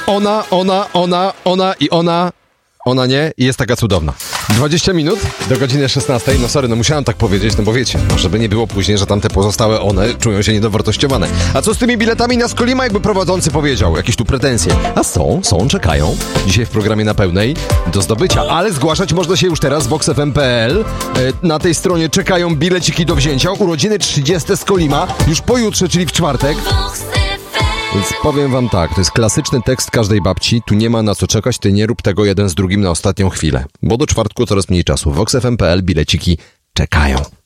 Ona nie i jest taka cudowna. 20 minut do godziny 16. No sorry, musiałem tak powiedzieć, bo wiecie, żeby nie było później, że tamte pozostałe one czują się niedowartościowane. A co z tymi biletami na Skolima, jakby prowadzący powiedział? Jakieś tu pretensje. A są, czekają. Dzisiaj w programie na pełnej do zdobycia, ale zgłaszać można się już teraz w voxfm.pl. Na tej stronie czekają bileciki do wzięcia. Urodziny 30 Skolima już pojutrze, czyli w czwartek. Więc powiem wam tak, to jest klasyczny tekst każdej babci, tu nie ma na co czekać, ty nie rób tego jeden z drugim na ostatnią chwilę. Bo do czwartku coraz mniej czasu. voxfm.pl, bileciki czekają.